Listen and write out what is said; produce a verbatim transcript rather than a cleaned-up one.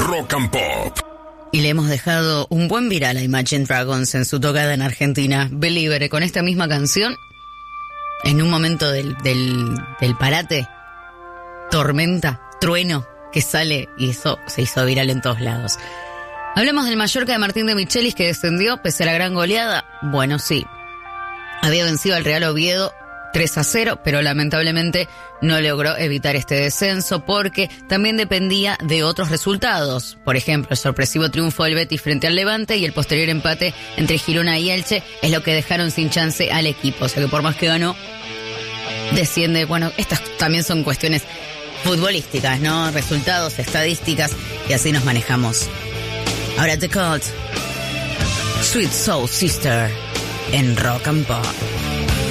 Rock and Pop. Y le hemos dejado un buen viral a Imagine Dragons en su tocada en Argentina. Believer, con esta misma canción, en un momento del, del, del parate, tormenta, trueno, que sale y eso se hizo viral en todos lados. Hablemos del Mallorca de Martín de Michelis, que descendió pese a la gran goleada. Bueno, sí, había vencido al Real Oviedo tres a cero, pero lamentablemente no logró evitar este descenso porque también dependía de otros resultados. Por ejemplo, el sorpresivo triunfo del Betis frente al Levante y el posterior empate entre Girona y Elche es lo que dejaron sin chance al equipo. O sea que por más que ganó, desciende. Bueno, estas también son cuestiones futbolísticas, ¿no? Resultados, estadísticas, y así nos manejamos. Ahora The Cult, Sweet Soul Sister, en Rock and Pop.